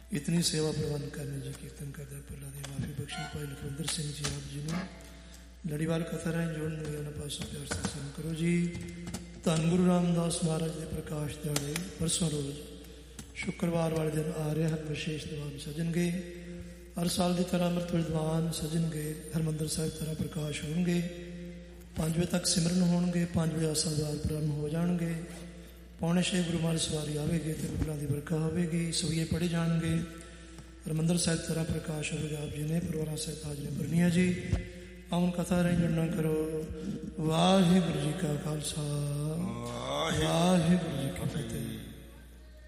इतनी सेवा प्रवान करने जी कीर्तन करदा प्रहलाद दी माफी बख्शी भाई लखविंदर सिंह जी आप जी ने लड़ीवार कथा राਹੀਂ जोड़न लई उन्हां पासों प्यार सत्संग करो जी। धन गुरु रामदास महाराज के प्रकाश दिहाड़े परसों रोज़ शुक्रवार वाले दिन आ रहे हर विशेष दीवान सजणगे। हर साल की तरह अमृत विद्वान सजणगे। हरमंदिर साहिब तरह प्रकाश होणगे। 5 बजे तक सिमरन होणगे। 5 बजे आसा द्वार प्रारंभ हो जाणगे। 5:45 गुरु महाराज सवारी आवेगी तो फुलां दी बरखा होवेगी। सविये पढ़े जाणगे। हरमंदिर साहिब तरह प्रकाश होवेगा। आप जी ने परिवार सहित हाजरी भरनी है जी। आउन कथा राਹੀਂ जुड़ना करो। वाहिगुरू जी का खालसा वाहिगुरू जी की फतेह।